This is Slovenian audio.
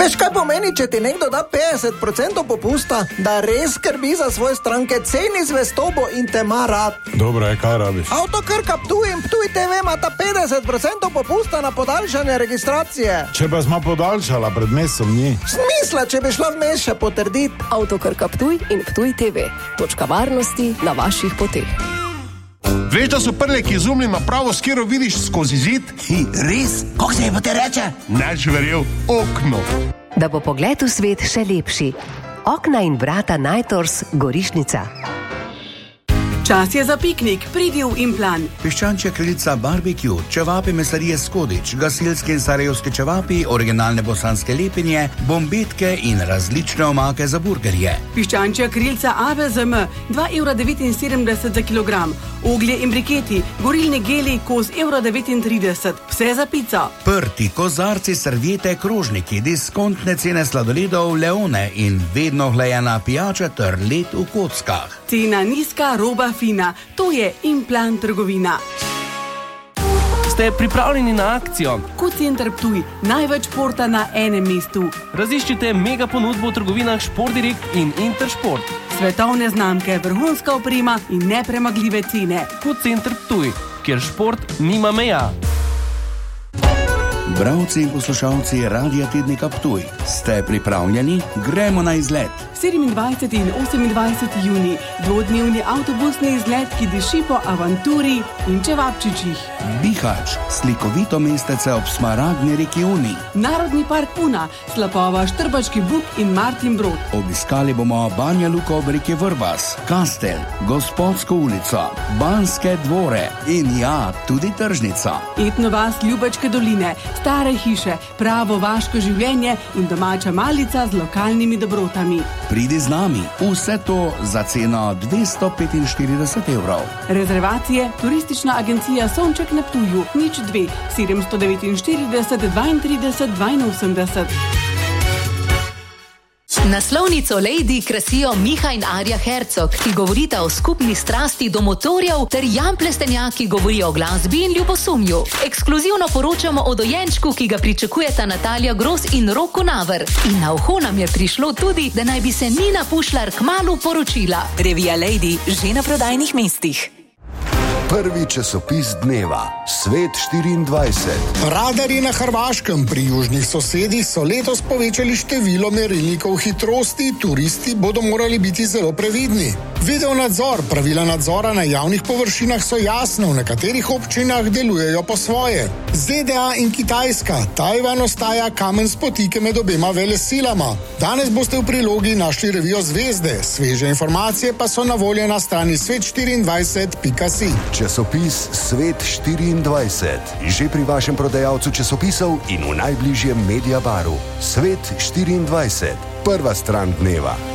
Veš, kaj pomeni, če ti nekdo da 50% popusta, da res skrbi za svoje stranke, ceni zvestobo in te ima rad. Dobro je, kaj rabiš? Avtokrka Ptuj in Ptuj TV ima ta 50% popusta na podaljšanje registracije. Če pa smo podaljšala pred mesom, ni. Smisla, če bi šla vmes še potrditi. Avtokrka Ptuj in Ptuj TV. Točka varnosti na vaših poteh. Veš, da so prleki izumili napravo, s katero vidiš skozi zid? Res? Kako se je pa te reče? Neč verjel, okno. Da bo pogled v svet še lepši. Okna in vrata Najtors Gorišnica. Čas je za piknik, pridi v Implan. Piščančja krilca barbecue, čevapi mesarije Skodič, gasilske in sarajevske čevapi, originalne bosanske lepinje, bombetke in različne omake za burgerje. Piščančja krilca AVZM, 2,79 € za kilogram. Oglje in briketi, gorilni geli, kos €1,39, vse za pico. Prti, kozarci, serviete, krožniki, diskontne cene sladoledov, leone in vedno hlajena pijača ter led v kockah. Cena nizka, roba fina. To je Implan trgovina. Ste pripravljeni na akcijo? Q-Center Ptuj, največ športa na enem mestu. Raziščite mega ponudbo v trgovinah Športdirekt in Intersport. Svetovne znamke, vrhunska oprema in nepremagljive cene. Q-Center Ptuj, kjer šport nima meja. Bralci in poslušalci Radia Tednika Ptuj, ste pripravljeni? Gremo na izlet. 27. in 28. juni, dvodnevni avtobusni izlet, ki diši po avanturi in čevapčičih. Bihać, slikovito mestece ob smaragdni reki Uni. Narodni park Una, Slapova, Štrbački Buk in Martin Brod. Obiskali bomo Banja Luka ob reki Vrbas, Kastel, Gospodsko ulico, Banske dvore in ja, tudi tržnica. Etno vas Ljubačke doline, stare hiše, pravo vaško življenje in domača malica z lokalnimi dobrotami. Pridi z nami, vse to za ceno 245 €. Rezervacije, turistična agencija Sonček na Ptuju, 02 749 32 82. Naslovnico Lady krasijo Miha in Arja Hercog, ki govorita o skupni strasti do motorjev, ter Jan Plestenjak, ki govori o glasbi in ljubosumju. Ekskluzivno poročamo o dojenčku, ki ga pričakujeta Natalija Gros in Roko Naver. In na uho nam je prišlo tudi, da naj bi se Nina Pušlar kmalu poročila. Revija Lady že na prodajnih mestih. Prvi časopis dneva, Svet 24. Radarji na Hrvaškem pri južnih sosedih so letos povečali število merilnikov hitrosti, turisti bodo morali biti zelo previdni. Video nadzor, pravila nadzora na javnih površinah so jasno, v nekaterih občinah delujejo po svoje. ZDA in Kitajska, Tajvan ostaja kamen spotike med obema velesilama. Danes boste v prilogi našli revijo Zvezde, sveže informacije pa so na voljo na strani svet24.si. Časopis Svet 24. Že pri vašem prodajalcu časopisov in v najbližjem Mediabaru. Svet 24. Prva stran dneva.